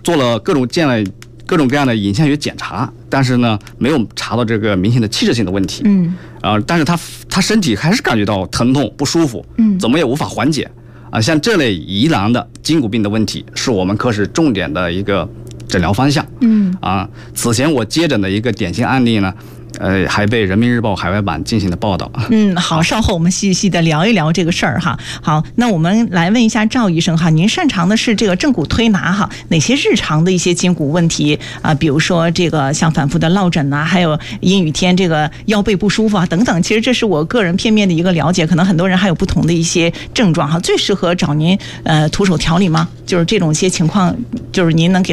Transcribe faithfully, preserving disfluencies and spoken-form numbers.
做了各种各样的各种各样的影像学检查，但是呢，没有查到这个明显的器质性的问题。 嗯， 啊、呃，但是他他身体还是感觉到疼痛不舒服， 嗯， 怎么也无法缓解。啊、呃，像这类疑难的筋骨病的问题，是我们科室重点的一个诊疗方向。 嗯， 啊，此前我接诊的一个典型案例呢。呃，还被人民日报海外版进行了报道。 嗯，好，稍后我们细细的聊一聊这个事儿哈。好，那我们来问一下赵医生哈，您擅长的是这个正骨推拿哈，哪些日常的一些筋骨问题啊？比如说这个像反复的落枕呐，还有阴雨天这个腰背不舒服啊等等。其实这是我个人片面的一个了解，可能很多人还有不同的一些症状哈。最适合找您呃徒手调理吗？就是这种一些情况，就是您能给